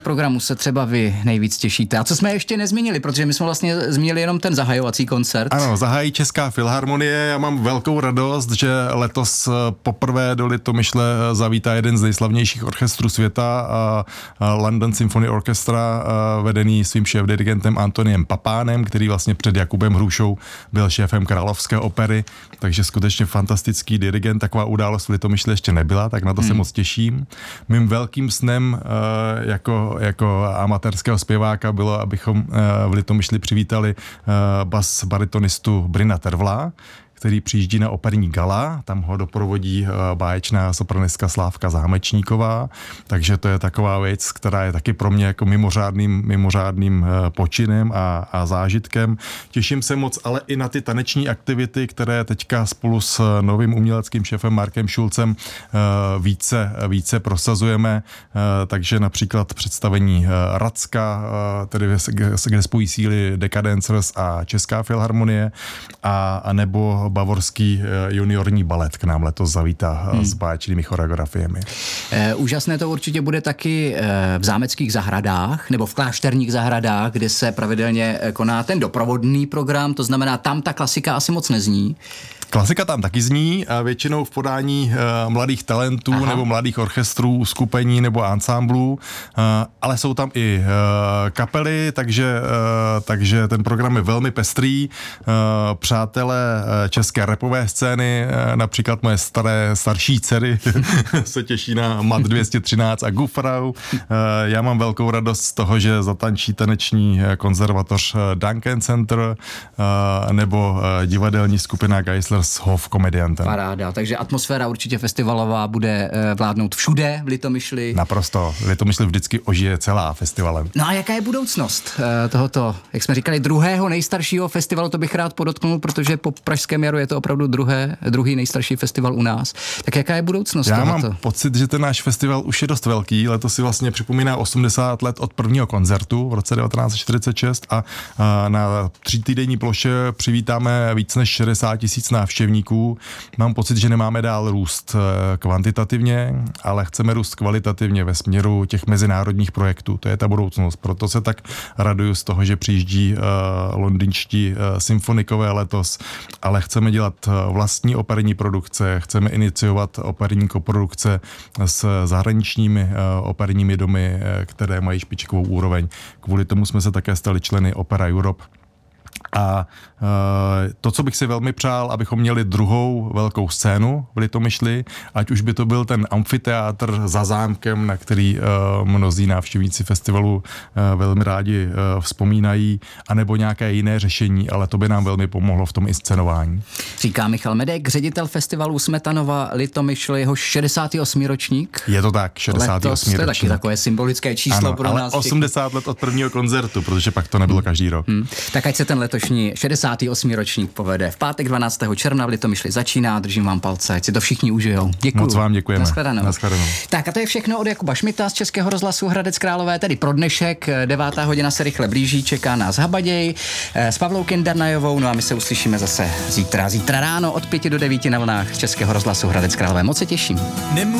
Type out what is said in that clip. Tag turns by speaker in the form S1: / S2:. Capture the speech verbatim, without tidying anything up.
S1: Programu se třeba vy nejvíc těšíte? A co jsme ještě nezmínili, protože my jsme vlastně zmínili jenom ten zahajovací koncert.
S2: Ano, zahájí Česká filharmonie. Já mám velkou radost, že letos poprvé do Litomyšle zavítá jeden z nejslavnějších orchestrů světa, London Symphony Orchestra, vedený svým šéfdirigentem Antoniem Papánem, který vlastně před Jakubem Hrušou byl šéfem Královské opery, takže skutečně fantastický dirigent. Taková událost v Litomyšli ještě nebyla, tak na to hmm. se moc těším. Mým velkým snem jako jako amatérského zpěváka bylo, abychom v Litomyšli přivítali bas baritonistu Bryna Tervla, který přijíždí na operní gala, tam ho doprovodí báječná sopranistka Slávka Zámečníková, takže to je taková věc, která je taky pro mě jako mimořádným, mimořádným počinem a, a zážitkem. Těším se moc ale i na ty taneční aktivity, které teďka spolu s novým uměleckým šéfem Markem Šulcem více, více prosazujeme, takže například představení Racka, tedy kde spojí síly Decadencers a Česká filharmonie, a, a nebo bavorský juniorní balet k nám letos zavítá hmm. s báječnými choreografiemi.
S1: E, úžasné to určitě bude taky v zámeckých zahradách nebo v klášterních zahradách, kde se pravidelně koná ten doprovodný program, to znamená, tam ta klasika asi moc nezní.
S2: Klasika tam taky zní, většinou v podání uh, mladých talentů Aha. nebo mladých orchestrů, skupení nebo ansámblů, uh, ale jsou tam i uh, kapely, takže, uh, takže ten program je velmi pestrý. Uh, přátelé uh, české rapové scény, uh, například moje staré, starší dcery se těší na Mat dvě stě třináct a Gufrau. Uh, já mám velkou radost z toho, že zatančí taneční konzervatoř Duncan Center uh, nebo uh, divadelní skupina Geisler s Hof komediantem.
S1: Paráda, takže atmosféra určitě festivalová bude vládnout všude v Litomyšli.
S2: Naprosto, Litomyšl vždycky ožije celá festivalem.
S1: No a jaká je budoucnost tohoto, jak jsme říkali, druhého nejstaršího festivalu, to bych rád podotknul, protože po Pražském jaru je to opravdu druhé, druhý nejstarší festival u nás. Tak jaká je budoucnost
S2: Já
S1: tohoto?
S2: mám pocit, že ten náš festival už je dost velký, letos si vlastně připomíná osmdesát let od prvního koncertu v roce devatenáct set čtyřicet šest a, a na třítýdenní ploše přivítáme víc než šedesát tisíc návštěvníků. Mám pocit, že nemáme dál růst kvantitativně, ale chceme růst kvalitativně ve směru těch mezinárodních projektů. To je ta budoucnost. Proto se tak raduju z toho, že přijíždí uh, londýnští uh, symfonikové letos, ale chceme dělat uh, vlastní operní produkce, chceme iniciovat operní koprodukce s zahraničními uh, operními domy, uh, které mají špičkovou úroveň. Kvůli tomu jsme se také stali členy Opera Europe. A e, to, co bych si velmi přál, abychom měli druhou velkou scénu v Litomyšli, ať už by to byl ten amfiteátr za zámkem, na který e, mnozí návštěvníci festivalu e, velmi rádi e, vzpomínají, anebo nějaké jiné řešení, ale to by nám velmi pomohlo v tom i scénování.
S1: Říká Michal Medek, ředitel festivalu Smetanova Litomyšl, jeho šedesátý osmý ročník.
S2: Je to tak, šedesátý osmý
S1: Letos,
S2: ročník.
S1: To je taky takové symbolické číslo
S2: ano,
S1: pro
S2: ale
S1: nás.
S2: osmdesát
S1: všechny.
S2: let od prvního koncertu, protože pak to nebylo hmm. každý rok.
S1: Hmm. Tak ať se ten letošní šedesátý osmý ročník povede. V pátek dvanáctého června v Litomyšli začíná, držím vám palce, ať si to všichni užijou. Děkuju.
S2: Moc vám děkujeme.
S1: Nashledanou.
S2: Nashledanou.
S1: Tak a to je všechno od Jakuba Šmita z Českého rozhlasu Hradec Králové, tedy pro dnešek. Devátá hodina se rychle blíží, čeká nás Habaděj s Pavlou Kindarnajovou, no a my se uslyšíme zase zítra. Zítra ráno od pěti do devíti na vlnách Českého rozhlasu Hradec Králové. Moc se těším.